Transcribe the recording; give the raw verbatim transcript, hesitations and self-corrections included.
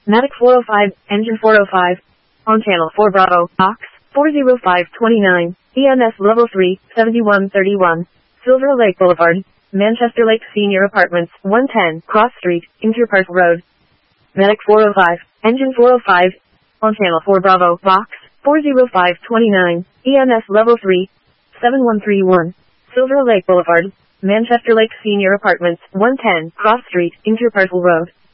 Matic four oh five, engine four oh five. On channel four Bravo, box, four oh five twenty-nine, E M S level three, seventy-one thirty-one. Silver Lake Boulevard, Manchester Lake Senior Apartments, one ten, Cross Street, Interpark Road. Matic four oh five, engine four oh five. On channel four Bravo, box, four oh five twenty-nine, E M S level three, seventy-one thirty-one. Silver Lake Boulevard, Manchester Lake Senior Apartments, one ten, Cross Street, Interpark Road.